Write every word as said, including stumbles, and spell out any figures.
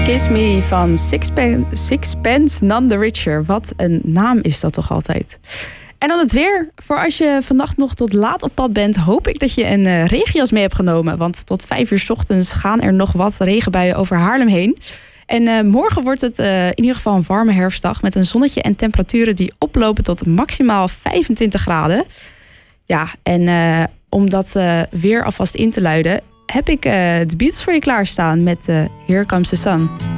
Kiss Me van Sixpence, Sixpence None the Richer. Wat een naam is dat toch altijd. En dan het weer. Voor als je vannacht nog tot laat op pad bent, hoop ik dat je een uh, regenjas mee hebt genomen. Want tot vijf uur 's ochtends gaan er nog wat regenbuien over Haarlem heen. En uh, morgen wordt het uh, in ieder geval een warme herfstdag met een zonnetje en temperaturen die oplopen tot maximaal vijfentwintig graden. Ja, en uh, om dat uh, weer alvast in te luiden, heb ik uh, de Beatles voor je klaarstaan met uh, Here Comes the Sun.